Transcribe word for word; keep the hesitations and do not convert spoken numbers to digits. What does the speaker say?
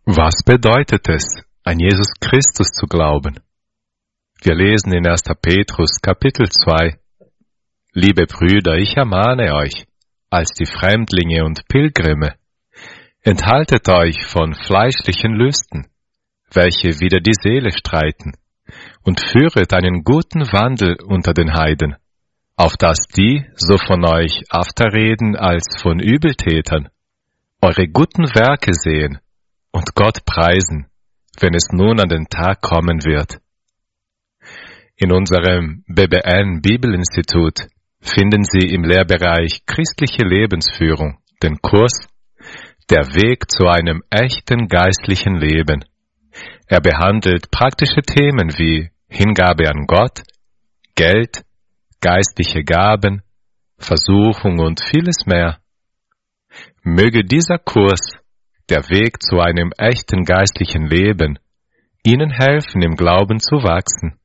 Was bedeutet es, an Jesus Christus zu glauben? Wir lesen in erster Petrus Kapitel zwei. Liebe Brüder, ich ermahne euch, als die Fremdlinge und Pilgrime, enthaltet euch von fleischlichen Lüsten, welche wider die Seele streiten, und führet einen guten Wandel unter den Heiden, auf dass die so von euch afterreden als von Übeltätern, eure guten Werke sehen und Gott preisen, wenn es nun an den Tag kommen wird. In unserem B B N Bibelinstitut finden Sie im Lehrbereich Christliche Lebensführung den Kurs Der Weg zu einem echten geistlichen Leben. Er behandelt praktische Themen wie Hingabe an Gott, Geld, geistliche Gaben, Versuchung und vieles mehr. Möge dieser Kurs, der Weg zu einem echten geistlichen Leben, Ihnen helfen, im Glauben zu wachsen.